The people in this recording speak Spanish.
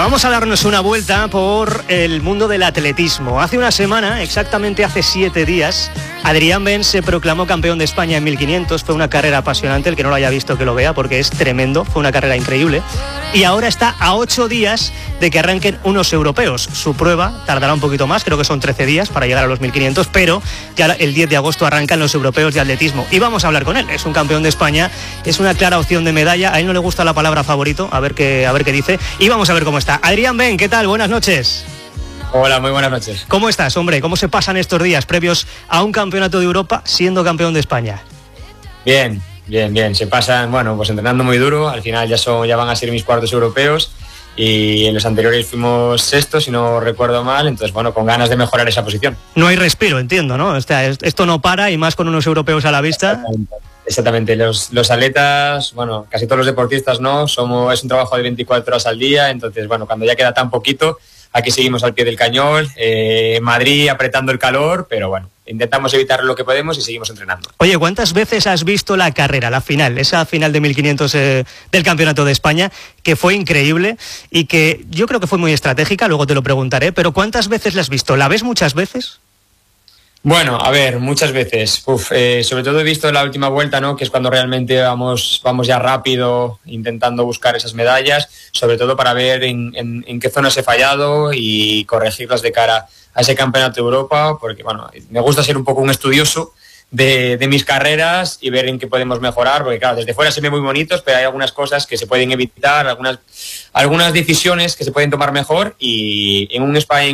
Vamos a darnos una vuelta por el mundo del atletismo. Hace una semana, exactamente hace 7 días, Adrián Ben se proclamó campeón de España en 1500. Fue una carrera apasionante, el que no lo haya visto que lo vea porque es tremendo, fue una carrera increíble. Y ahora está a 8 días de que arranquen unos europeos. Su prueba tardará un poquito más, creo que son 13 días para llegar a los 1500, pero ya el 10 de agosto arrancan los europeos de atletismo. Y vamos a hablar con él, es un campeón de España, es una clara opción de medalla. A él no le gusta la palabra favorito, a ver qué dice. Y vamos a ver cómo está. Adrián Ben, ¿qué tal? Buenas noches. Hola, muy buenas noches. ¿Cómo estás, hombre? ¿Cómo se pasan estos días previos a un campeonato de Europa siendo campeón de España? Bien. Se pasan, pues entrenando muy duro. Al final ya van a ser mis cuartos europeos y en los anteriores fuimos sextos, si no recuerdo mal. Entonces, con ganas de mejorar esa posición. No hay respiro, entiendo, ¿no? Esto no para y más con unos europeos a la vista. Exactamente. Los atletas, casi todos los deportistas, ¿no? Es un trabajo de 24 horas al día. Entonces, cuando ya queda tan poquito, aquí seguimos al pie del cañón. Madrid apretando el calor, pero intentamos evitar lo que podemos y seguimos entrenando. Oye, ¿cuántas veces has visto la carrera, la final, esa final de 1500 del Campeonato de España, que fue increíble y que yo creo que fue muy estratégica, luego te lo preguntaré, pero ¿cuántas veces la has visto? ¿La ves muchas veces? Muchas veces. Sobre todo he visto la última vuelta, ¿no? Que es cuando realmente vamos ya rápido intentando buscar esas medallas, sobre todo para ver en qué zonas he fallado y corregirlas de cara a ese campeonato de Europa, porque me gusta ser un poco un estudioso de mis carreras y ver en qué podemos mejorar, porque claro, desde fuera se ven muy bonitos, pero hay algunas cosas que se pueden evitar, algunas decisiones que se pueden tomar mejor, y en un España